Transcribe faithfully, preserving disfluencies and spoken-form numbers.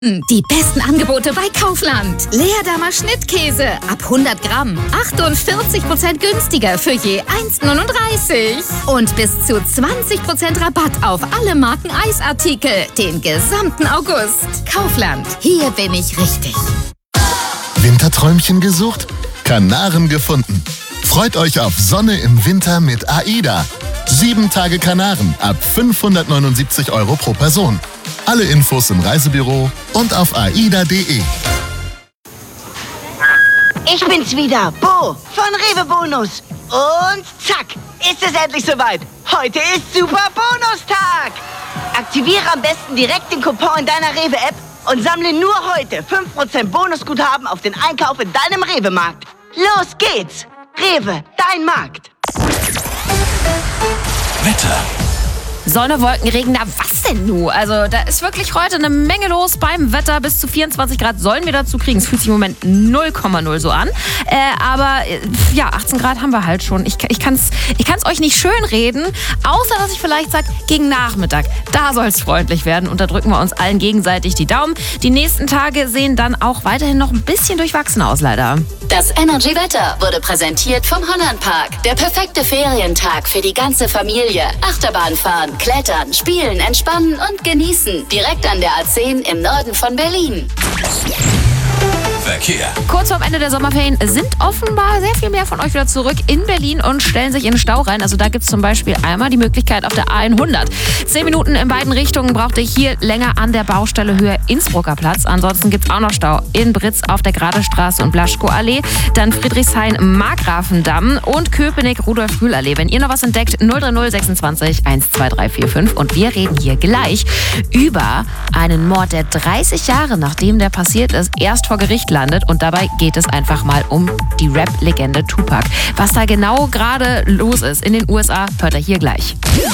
Die besten Angebote bei Kaufland. Leerdammer Schnittkäse ab hundert Gramm. achtundvierzig Prozent günstiger für je eins Komma neununddreißig. Und bis zu zwanzig Prozent Rabatt auf alle Marken Eisartikel. Den gesamten August. Kaufland. Hier bin ich richtig. Winterträumchen gesucht? Kanaren gefunden. Freut euch auf Sonne im Winter mit AIDA. Sieben Tage Kanaren ab fünfhundertneunundsiebzig Euro pro Person. Alle Infos im Reisebüro und auf aida punkt de. Ich bin's wieder, Bo von Rewe Bonus. Und zack, ist es endlich soweit. Heute ist Super Bonustag. Aktiviere am besten direkt den Coupon in deiner Rewe-App und sammle nur heute fünf Prozent Bonusguthaben auf den Einkauf in deinem Rewe-Markt. Los geht's. Rewe, dein Markt. Wetter. Sonne, Wolken, Regen, na was denn nun? Also da ist wirklich heute eine Menge los beim Wetter. Bis zu vierundzwanzig Grad sollen wir dazu kriegen. Es fühlt sich im Moment null Komma null so an. Äh, aber äh, ja, achtzehn Grad haben wir halt schon. Ich, ich kann es ich kann's euch nicht schön reden, außer dass ich vielleicht sage, gegen Nachmittag, da soll es freundlich werden. Und da drücken wir uns allen gegenseitig die Daumen. Die nächsten Tage sehen dann auch weiterhin noch ein bisschen durchwachsen aus, leider. Das Energy Wetter wurde präsentiert vom Hollandpark. Der perfekte Ferientag für die ganze Familie. Achterbahn fahren, klettern, spielen, entspannen und genießen. Direkt an der A zehn im Norden von Berlin. Verkehr. Kurz vorm Ende der Sommerferien sind offenbar sehr viel mehr von euch wieder zurück in Berlin und stellen sich in den Stau rein. Also da gibt es zum Beispiel einmal die Möglichkeit auf der A hundert. Zehn Minuten in beiden Richtungen braucht ihr hier länger an der Baustelle Höhe Innsbrucker Platz. Ansonsten gibt es auch noch Stau in Britz auf der Gradestraße und Blaschko-Allee. Dann Friedrichshain, Markgrafendamm und Köpenick, Rudolf-Rühl-Allee. Wenn ihr noch was entdeckt, null drei null sechsundzwanzig eins zwei drei vier fünf. Und wir reden hier gleich über einen Mord, der dreißig Jahre nachdem der passiert ist, erst vor Gericht landet. Und dabei geht es einfach mal um die Rap-Legende Tupac. Was da genau gerade los ist in den U S A, hört ihr hier gleich.